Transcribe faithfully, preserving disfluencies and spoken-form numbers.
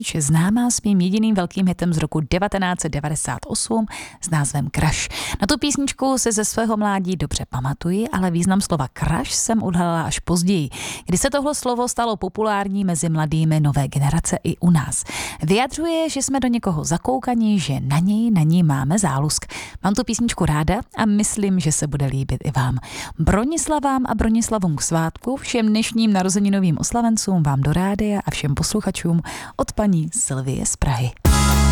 známá svým jediným velkým hitem z roku devatenáct set devadesát osm s názvem Crush. Na tu písničku se ze svého mládí dobře pamatuji, ale význam slova crush jsem odhalila až později, kdy se tohle slovo stalo populární mezi mladými nové generace i u nás. Vyjadřuje, že jsme do někoho zakoukaní, že na něj, na ní máme zálusk. Mám tu písničku ráda a myslím, že se bude líbit i vám. Bronislavám a Bronislavům k svátku, všem dnešním narozeninovým oslavencům vám do rádia a všem posluchačům od paní Sylvie z Prahy.